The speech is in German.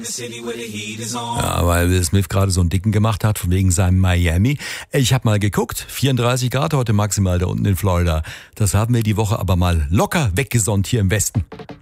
Ja, weil Will Smith gerade so einen Dicken gemacht hat, von wegen seinem Miami. Ich habe mal geguckt, 34 Grad heute maximal da unten in Florida. Das haben wir die Woche aber mal locker weggesonnt hier im Westen.